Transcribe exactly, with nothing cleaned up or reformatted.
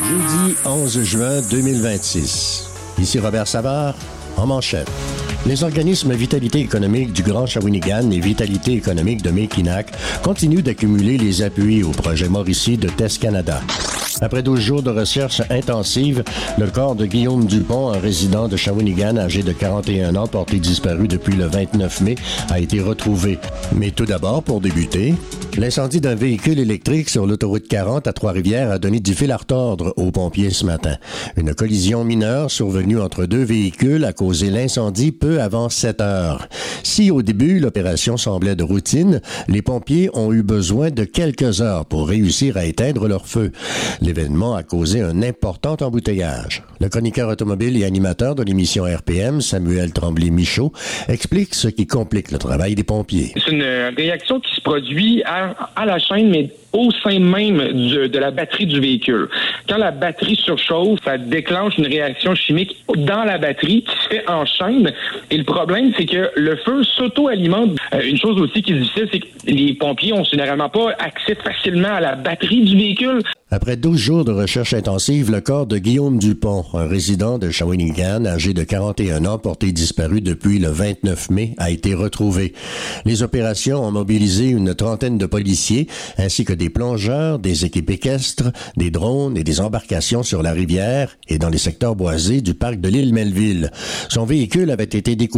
Jeudi onze juin deux mille vingt-six. Ici Robert Savard, en manchette. Les organismes Vitalité économique du Grand Shawinigan et Vitalité économique de Mackinac continuent d'accumuler les appuis au projet Mauricie de Test Canada. Après douze jours de recherche intensive, le corps de Guillaume Dupont, un résident de Shawinigan âgé de quarante et un ans, porté disparu depuis le vingt-neuf mai, a été retrouvé. Mais tout d'abord, pour débuter, l'incendie d'un véhicule électrique sur l'autoroute quarante à Trois-Rivières a donné du fil à retordre aux pompiers ce matin. Une collision mineure survenue entre deux véhicules a causé l'incendie peu avant sept heures. Si au début, l'opération semblait de routine, les pompiers ont eu besoin de quelques heures pour réussir à éteindre leur feu. L'événement a causé un important embouteillage. Le chroniqueur automobile et animateur de l'émission R P M, Samuel Tremblay-Michaud, explique ce qui complique le travail des pompiers. C'est une réaction qui se produit à, à la chaîne, mais au sein même du, de la batterie du véhicule. Quand la batterie surchauffe, ça déclenche une réaction chimique dans la batterie qui se fait en chaîne. Et le problème, c'est que le feu s'auto-alimente. Euh, une chose aussi qui est difficile, c'est que les pompiers ont généralement pas accès facilement à la batterie du véhicule. Après douze jours de recherche intensive, le corps de Guillaume Dupont, un résident de Shawinigan, âgé de quarante et un ans, porté disparu depuis le vingt-neuf mai, a été retrouvé. Les opérations ont mobilisé une trentaine de policiers, ainsi que des plongeurs, des équipes équestres, des drones et des embarcations sur la rivière et dans les secteurs boisés du parc de l'île Melville. Son véhicule avait été découvert